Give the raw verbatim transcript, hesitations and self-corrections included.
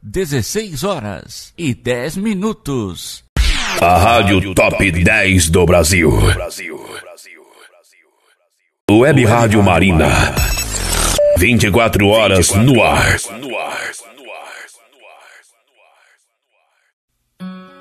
dezesseis horas e dez minutos. A Rádio Top dez do Brasil. Web Rádio Marina. vinte e quatro horas no ar.